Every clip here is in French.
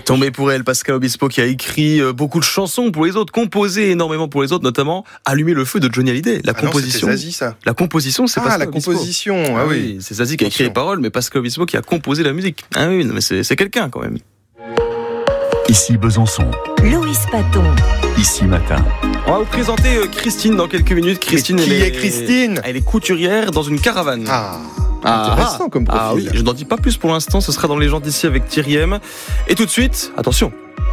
Tombé pour elle, Pascal Obispo qui a écrit beaucoup de chansons pour les autres, composé énormément pour les autres, notamment Allumer le feu de Johnny Hallyday. La composition. Non, c'était Zazie, ça. La composition, c'est Pascal la Obispo. composition. Ah oui. C'est Zazie qui a écrit les paroles, mais Pascal Obispo qui a composé la musique. Ah oui, non, mais c'est quelqu'un quand même. Ici Besançon. Loïs Paton. Ici Matin. On va vous présenter Christine dans quelques minutes. Christine, Qui est Christine ? Elle est couturière dans une caravane. Intéressant comme profil. Ah oui, je n'en dis pas plus pour l'instant, ce sera dans les gens d'ici avec Thierry M. Et tout de suite, attention.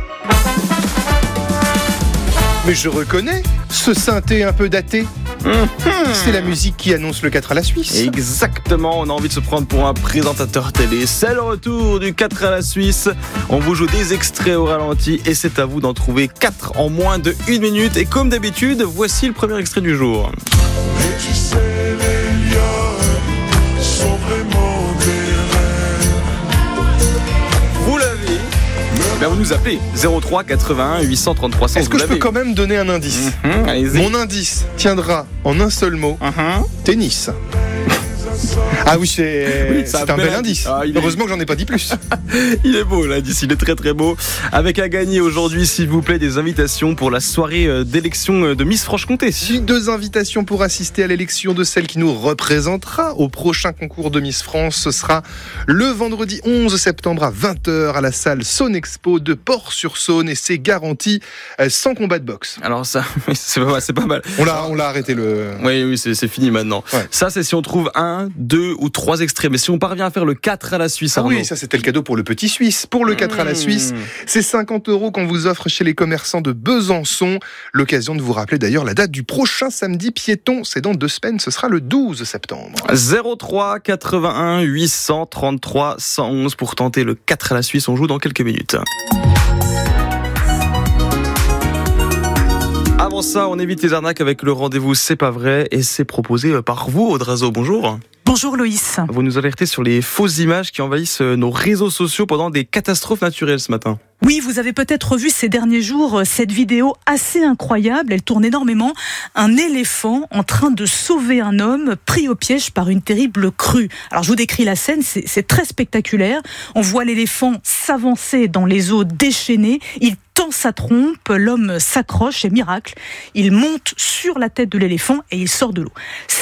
Mais je reconnais ce synthé un peu daté. C'est la musique qui annonce le 4 à la Suisse. Exactement, on a envie de se prendre pour un présentateur télé. C'est le retour du 4 à la Suisse. On vous joue des extraits au ralenti et c'est à vous d'en trouver 4 en moins de 1 minute. Et comme d'habitude, voici le premier extrait du jour. Et tu sais, les liens sont vraiment des rêves. Vous l'avez. Ben vous nous appelez 03 81 833 100. Est-ce que je peux quand même donner un indice ? Allez-y. Mon indice tiendra en un seul mot. Tennis. Ah oui, c'est un bel indice. Heureusement que j'en ai pas dit plus. Il est beau l'indice, il est très très beau. Avec à gagner aujourd'hui, s'il vous plaît, des invitations pour la soirée d'élection de Miss Franche-Comté. 2 invitations pour assister à l'élection de celle qui nous représentera au prochain concours de Miss France. Ce sera le vendredi 11 septembre à 20h à la salle Sonexpo de Port-sur-Saône et c'est garanti sans combat de boxe. Alors ça, c'est pas mal. On l'a arrêté le... Oui, c'est fini maintenant. Ouais. Ça, c'est si on trouve 1, 2 ou 3 extraits. Mais si on parvient à faire le 4 à la Suisse, Arnaud. Oui, ça c'était le cadeau pour le petit Suisse. Pour le 4 à la Suisse, c'est 50 € qu'on vous offre chez les commerçants de Besançon. L'occasion de vous rappeler d'ailleurs la date du prochain samedi piéton. C'est dans 2 semaines, ce sera le 12 septembre. 03 81 833 111 pour tenter le 4 à la Suisse. On joue dans quelques minutes. Avant ça, on évite les arnaques avec le rendez-vous C'est pas vrai et c'est proposé par vous, Audrazo. Bonjour. Bonjour Loïs. Vous nous alertez sur les fausses images qui envahissent nos réseaux sociaux pendant des catastrophes naturelles ce matin. Oui, vous avez peut-être vu ces derniers jours cette vidéo assez incroyable. Elle tourne énormément. Un éléphant en train de sauver un homme pris au piège par une terrible crue. Alors je vous décris la scène, c'est très spectaculaire. On voit l'éléphant s'avancer dans les eaux déchaînées. Il tend sa trompe, l'homme s'accroche et miracle, il monte sur la tête de l'éléphant et il sort de l'eau.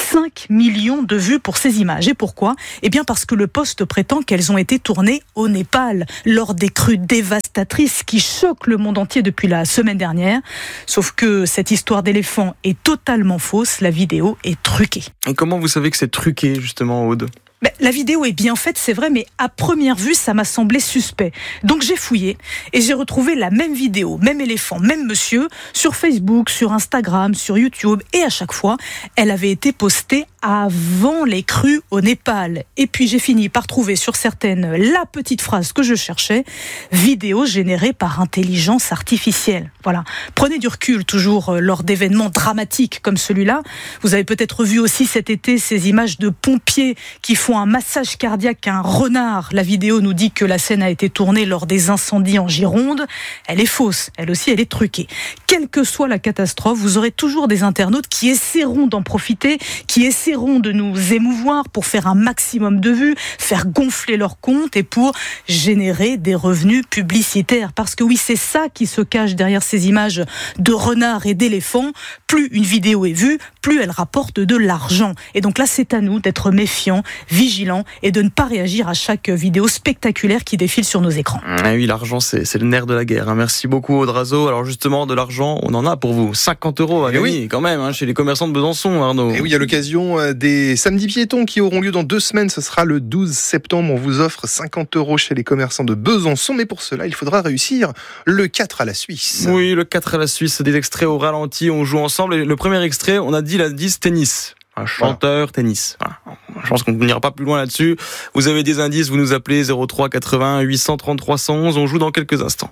5 millions de vues pour ces images. Et pourquoi ? Eh bien parce que le Poste prétend qu'elles ont été tournées au Népal lors des crues dévastatrices qui choquent le monde entier depuis la semaine dernière. Sauf que cette histoire d'éléphant est totalement fausse, la vidéo est truquée. Et comment vous savez que c'est truqué justement, Aude ? La vidéo est bien faite, c'est vrai, mais à première vue, ça m'a semblé suspect. Donc j'ai fouillé et j'ai retrouvé la même vidéo, même éléphant, même monsieur, sur Facebook, sur Instagram, sur YouTube. Et à chaque fois, elle avait été postée avant les crues au Népal. Et puis j'ai fini par trouver sur certaines la petite phrase que je cherchais, vidéo générée par intelligence artificielle. Voilà. Prenez du recul toujours lors d'événements dramatiques comme celui-là. Vous avez peut-être vu aussi cet été ces images de pompiers qui font un massage cardiaque à un renard. La vidéo nous dit que la scène a été tournée lors des incendies en Gironde. Elle est fausse. Elle aussi, elle est truquée. Quelle que soit la catastrophe, vous aurez toujours des internautes qui essaieront d'en profiter, qui essaieront de nous émouvoir pour faire un maximum de vues, faire gonfler leur compte et pour générer des revenus publicitaires. Parce que oui, c'est ça qui se cache derrière ces images de renards et d'éléphants. Plus une vidéo est vue, plus elle rapporte de l'argent. Et donc là, c'est à nous d'être méfiants, vigilants et de ne pas réagir à chaque vidéo spectaculaire qui défile sur nos écrans. Ah oui, l'argent, c'est le nerf de la guerre. Merci beaucoup, Audrazo. Alors justement, de l'argent, on en a pour vous. 50 € à gagner quand même chez les commerçants de Besançon, Arnaud. Et oui, il y a l'occasion des samedis piétons qui auront lieu dans 2 semaines. Ce sera le 12 septembre. On vous offre 50 € chez les commerçants de Besançon. Mais pour cela, il faudra réussir le 4 à la Suisse. Oui, le 4 à la Suisse, des extraits au ralenti. On joue ensemble. Et le premier extrait, on a dit l'indice tennis. Un chanteur tennis. Voilà. Je pense qu'on n'ira pas plus loin là-dessus. Vous avez des indices, vous nous appelez 03 80 833 111. On joue dans quelques instants.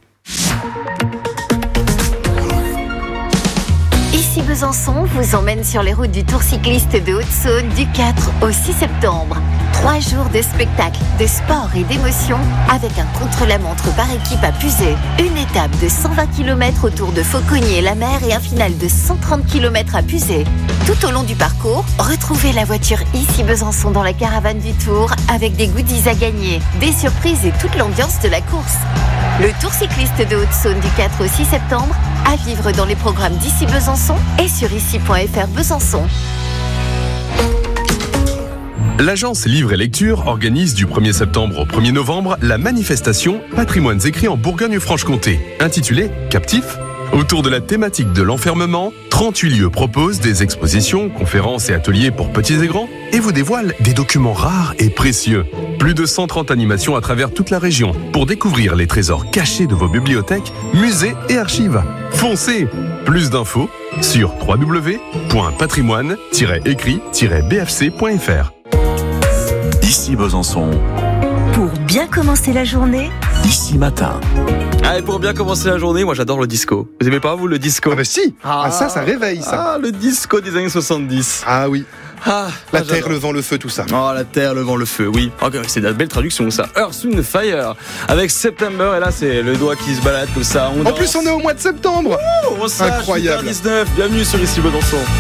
Ici Besançon vous emmène sur les routes du Tour cycliste de Haute-Saône du 4 au 6 septembre. 3 jours de spectacle, de sport et d'émotion avec un contre-la-montre par équipe à Puisé. Une étape de 120 km autour de Fauconnier et la mer et un final de 130 km à Puisé. Tout au long du parcours, retrouvez la voiture Ici Besançon dans la caravane du Tour avec des goodies à gagner, des surprises et toute l'ambiance de la course. Le Tour cycliste de Haute-Saône du 4 au 6 septembre, à vivre dans les programmes d'Ici Besançon et sur ici.fr Besançon. L'agence Livre et Lecture organise du 1er septembre au 1er novembre la manifestation Patrimoines écrits en Bourgogne-Franche-Comté, intitulée Captif. Autour de la thématique de l'enfermement, 38 lieux proposent des expositions, conférences et ateliers pour petits et grands et vous dévoilent des documents rares et précieux. Plus de 130 animations à travers toute la région pour découvrir les trésors cachés de vos bibliothèques, musées et archives. Foncez! Plus d'infos sur www.patrimoine-écrit-bfc.fr. Ici Besançon, Pour bien commencer la journée, Ici Matin. Allez, pour bien commencer la journée, moi j'adore le disco. Vous aimez pas, vous, le disco? Ah bah si. Ça réveille ça. Ah, le disco des années 70. Ah oui. Ah, La terre, j'adore. le vent, le feu, tout ça. Oh, la terre, le vent, le feu, oui. Ok, c'est de la belle traduction, ça. Earth, Wind, Fire. Avec September, et là, c'est le doigt qui se balade comme ça. En plus, on est au mois de septembre. on s'arrache, Incroyable. 8h19. Bienvenue sur Ici Besançon.